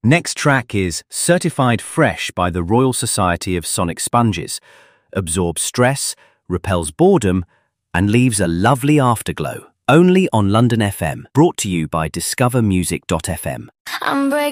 Next track is Certified Fresh by the Royal Society of Sonic Sponges. Absorbs stress, repels boredom, and leaves a lovely afterglow. Only on London FM. Brought to you by discovermusic.fm. I'm breaking